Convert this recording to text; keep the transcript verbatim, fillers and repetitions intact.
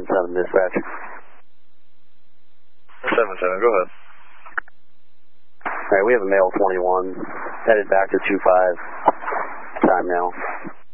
seven, dispatch. seven seven, go ahead. Alright, we have a male twenty-one, headed back to two five, time now.